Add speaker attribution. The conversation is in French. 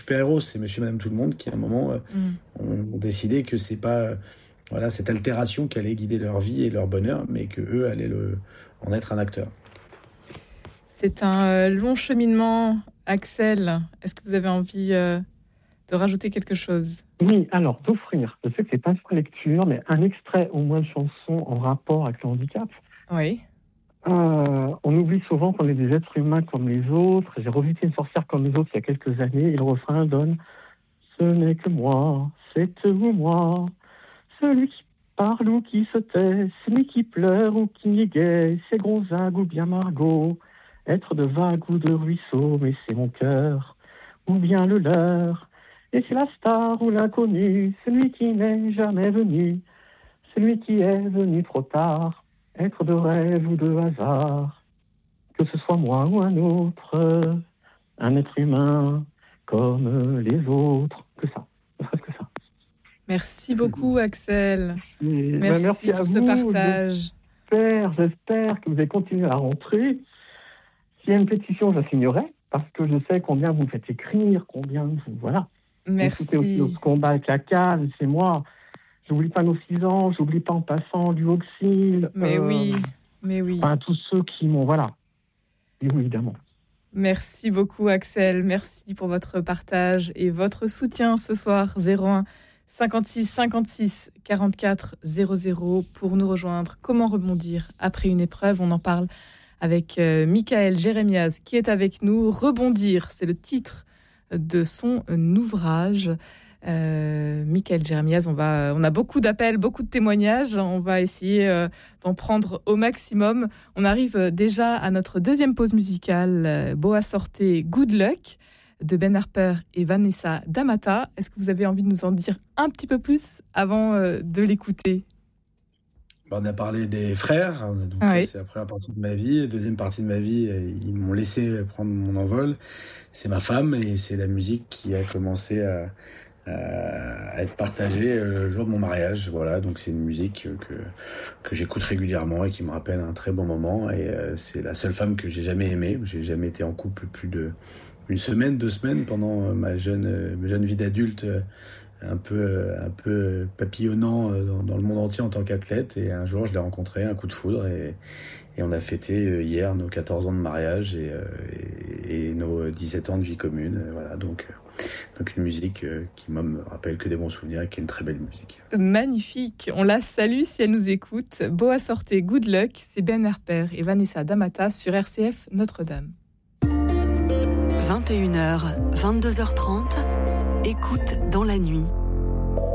Speaker 1: super-héros, c'est Monsieur et Madame Tout-le-Monde qui, à un moment, ont décidé que c'est pas cette altération qui allait guider leur vie et leur bonheur, mais qu'eux allaient en être un acteur.
Speaker 2: C'est un long cheminement, Axel. Est-ce que vous avez envie de rajouter quelque chose ?
Speaker 3: Oui, alors d'offrir, je sais que c'est pas une lecture, mais un extrait au moins de chanson en rapport avec le handicap.
Speaker 2: Oui.
Speaker 3: On oublie souvent qu'on est des êtres humains comme les autres. J'ai revisité Une sorcière comme les autres il y a quelques années et le refrain donne « Ce n'est que moi, c'est ou moi, celui qui parle ou qui se tait, celui qui pleure ou qui est gai, c'est Gonzague ou bien Margot, être de vague ou de ruisseau, mais c'est mon cœur, ou bien le leur. Et c'est la star ou l'inconnu, celui qui n'est jamais venu, celui qui est venu trop tard, être de rêve ou de hasard, que ce soit moi ou un autre, un être humain comme les autres, que ça, ne serait-ce que ça.
Speaker 2: Merci beaucoup, Axel.
Speaker 3: Merci
Speaker 2: pour
Speaker 3: à
Speaker 2: ce
Speaker 3: vous.
Speaker 2: partage.
Speaker 3: J'espère que vous allez continuer à rentrer. S'il y a une pétition, je la signerai, parce que je sais combien vous me faites écrire, combien vous... Voilà.
Speaker 2: Merci.
Speaker 3: Écoutez aussi notre combat avec la canne, c'est moi. J'oublie pas nos 6 ans, j'oublie pas en passant du Auxil.
Speaker 2: Mais oui.
Speaker 3: Enfin, tous ceux qui m'ont... Voilà. Et oui, évidemment.
Speaker 2: Merci beaucoup, Axel. Merci pour votre partage et votre soutien ce soir. 01 56 56 44 00 pour nous rejoindre. Comment rebondir après une épreuve ? On en parle avec Michael Jérémiaz qui est avec nous. Rebondir, c'est le titre de son ouvrage. Michael Jérémiaz, on a beaucoup d'appels, beaucoup de témoignages. On va essayer d'en prendre au maximum. On arrive déjà à notre deuxième pause musicale. Boa Sorte, Good Luck de Ben Harper et Vanessa D'Amata. Est-ce que vous avez envie de nous en dire un petit peu plus avant de l'écouter ?
Speaker 1: On a parlé des frères, donc ça, c'est la première partie de ma vie. La deuxième partie de ma vie, ils m'ont laissé prendre mon envol. C'est ma femme et c'est la musique qui a commencé à être partagée le jour de mon mariage. Voilà, donc c'est une musique que j'écoute régulièrement et qui me rappelle un très bon moment. Et c'est la seule femme que j'ai jamais aimée. J'ai jamais été en couple plus de 1 semaine, 2 semaines pendant ma jeune vie d'adulte. Un peu papillonnant dans le monde entier en tant qu'athlète. Et un jour, je l'ai rencontré, un coup de foudre, et on a fêté hier nos 14 ans de mariage et nos 17 ans de vie commune. Voilà, donc une musique qui me rappelle que des bons souvenirs et qui est une très belle musique.
Speaker 2: Magnifique, on la salue si elle nous écoute. Boa Sorte, Good Luck, c'est Ben Harper et Vanessa D'Amata sur RCF Notre-Dame.
Speaker 4: 21h, 22h30. Écoute dans la nuit,